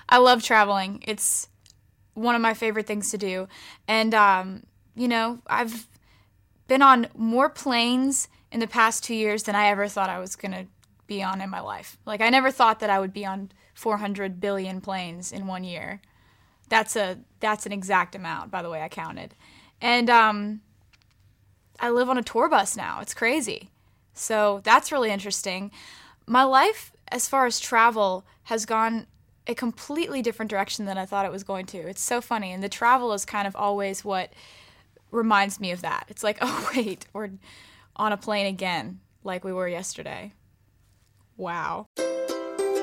I love traveling. It's one of my favorite things to do. And, I've been on more planes in the past 2 years than I ever thought I was going to be on in my life. Like, I never thought that I would be on 400 billion planes in 1 year. That's an exact amount, by the way, I counted. And I live on a tour bus now. It's crazy. So that's really interesting. My life, as far as travel, has gone a completely different direction than I thought it was going to. It's so funny. And the travel is kind of always what reminds me of that. It's like, oh, wait, we're on a plane again, like we were yesterday. Wow.